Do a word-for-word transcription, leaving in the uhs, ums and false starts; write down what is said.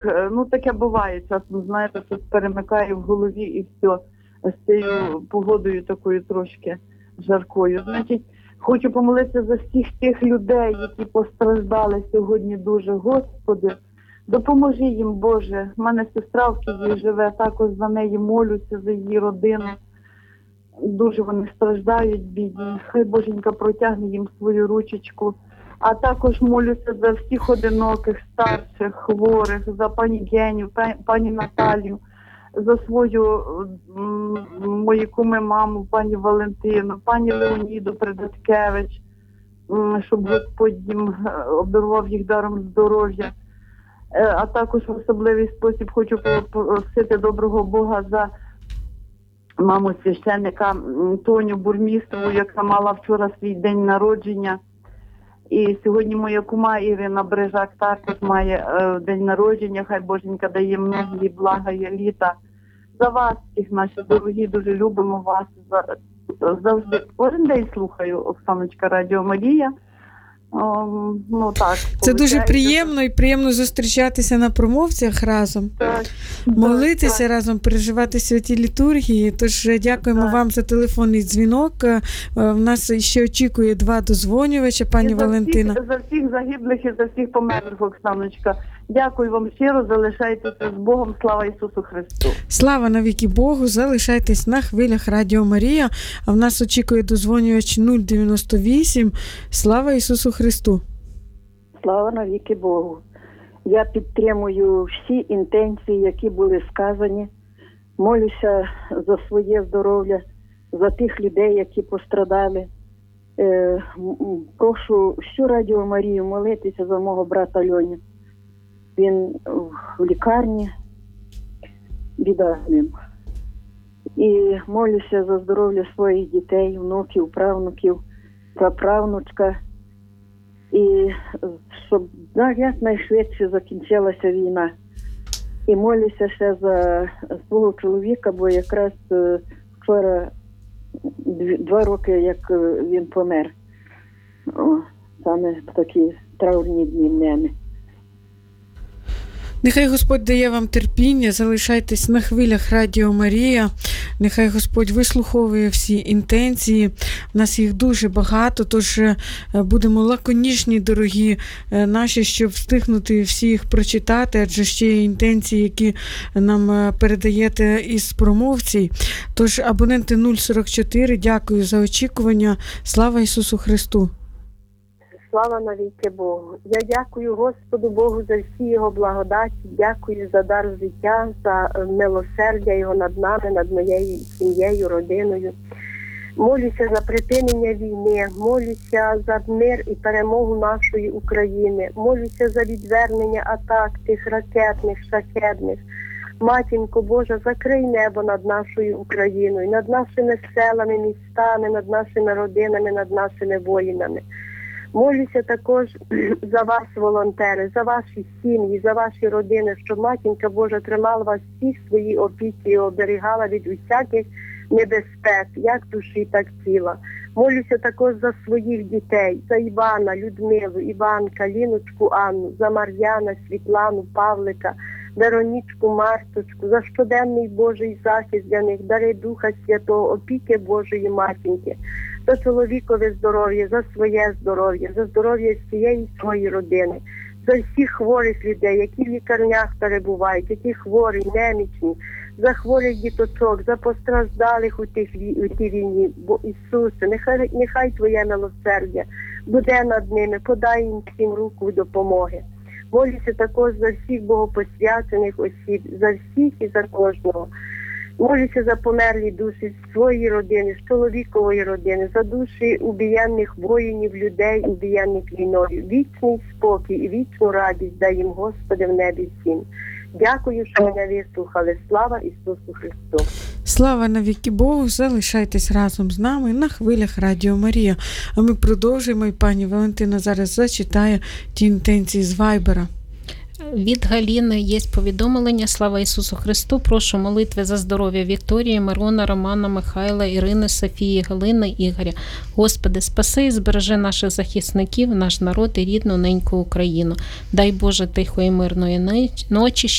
Е, Ну, таке буває часом, знаєте, щось перемикає в голові і все. З цією погодою такою трошки жаркою. Значить, хочу помолитися за всіх тих людей, які постраждали сьогодні дуже. Господи, допоможи їм, Боже. У мене сестра в Києві живе, також за неї молюся, за її родину. Дуже вони страждають, бідні. Хай Боженька протягне їм свою ручечку. А також молюся за всіх одиноких, старших, хворих, за пані Геню, пані Наталію, за свою м, мою куми маму, пані Валентину, пані Леоніду Придаткевич, м, щоб Господь їм е, обдарував їх даром здоров'я. Е, А також в особливий спосіб хочу попросити доброго Бога за маму священника м, Тоню Бурмістрову, яка мала вчора свій день народження. І сьогодні моя кума Ірина Брижак також має е, день народження. Хай Боженька дає многі блага і літа. За вас, всіх наші дорогі, дуже любимо вас. За, завжди кожен день слухаю, Оксаночка, Радіо Марія. О, ну, так, це дуже приємно і приємно зустрічатися на промовцях разом, так, молитися так. разом, переживати святі літургії. Тож дякуємо Так. вам за телефонний дзвінок. В нас ще очікує два дозвонювача, пані І за Валентина. Всіх, за всіх загиблих і за всіх померлих, Оксаночка. Дякую вам щиро, залишайтеся з Богом. Слава Ісусу Христу. Слава навіки Богу, залишайтесь на хвилях Радіо Марія. А в нас очікує дозвонювач нуль дев'яносто вісім. Слава Ісусу Христу. Слава навіки Богу. Я підтримую всі інтенції, які були сказані. Молюся за своє здоров'я, за тих людей, які пострадали. Е, прошу всю Радіо Марію молитися за мого брата Льоню. Він в лікарні, біда з ним. І молюся за здоров'я своїх дітей, внуків, правнуків, праправнучка. І щоб якнайшвидше закінчилася війна. І молюся ще за свого чоловіка, бо якраз вчора два роки, як він помер. О, саме такі траурні дні в мене. Нехай Господь дає вам терпіння, залишайтесь на хвилях Радіо Марія. Нехай Господь вислуховує всі інтенції. У нас їх дуже багато, тож будемо лаконічні, дорогі наші, щоб встигнути всі їх прочитати, адже ще є інтенції, які нам передаєте із промовців. Тож абоненти нуль сорок чотири, дякую за очікування. Слава Ісусу Христу! Слава навіки Богу. Я дякую Господу Богу за всі Його благодаті, дякую за дар життя, за милосердя Його над нами, над моєю сім'єю, родиною. Молюся за припинення війни, молюся за мир і перемогу нашої України, молюся за відвернення атак тих ракетних, шахедних. Матінко Божа, закрий небо над нашою Україною, над нашими селами, містами, над нашими родинами, над нашими воїнами. Молюся також за вас, волонтери, за ваші сім'ї, за ваші родини, щоб Матінка Божа тримала вас всіх в своїй опіці і оберігала від усяких небезпек, як душі, так тіла. Молюся також за своїх дітей, за Івана, Людмилу, Іванка, Ліночку, Анну, за Мар'яна, Світлану, Павлика, Веронічку, Марточку, за щоденний Божий захист для них, дари Духа Святого, опіки Божої Матінки, за чоловікове здоров'я, за своє здоров'я, за здоров'я всієї своєї родини, за всіх хворих людей, які в лікарнях перебувають, які хворі, немічні, за хворих діточок, за постраждалих у, тих, у тій війні. Бо Ісусе, нехай, нехай Твоє милосердя буде над ними, подай їм всім руку допомоги. Молюся також за всіх богопосвячених осіб, за всіх і за кожного. Молюся за померлі душі своєї родини, з чоловікової родини, за душі убієнних воїнів, людей, убієнних війною. Вічний спокій і вічну радість дай їм, Господи, в небі всім. Дякую, що мене вислухали. Слава Ісусу Христу! Слава навіки Богу, залишайтесь разом з нами на хвилях Радіо Марія. А ми продовжуємо, і пані Валентина зараз зачитає ті інтенції з Вайбера. від Галіни є повідомлення. Слава Ісусу Христу. Прошу молитви за здоров'я Вікторії, Мирона, Романа, Михайла, Ірини, Софії, Галини, Ігоря. Господи, спаси і збережи наших захисників, наш народ і рідну неньку Україну. Дай Боже тихої мирної ночі,